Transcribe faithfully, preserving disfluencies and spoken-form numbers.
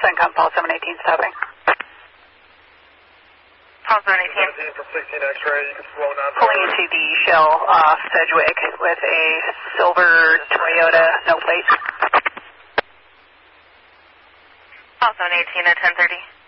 CENTCOM, Paul seven eighteen stopping. Paul seven eighteen. From sixteen X-ray, you can slow down. Pulling into the shell off Sedgwick with a silver Toyota, no plate. Paul seven eighteen at ten thirty.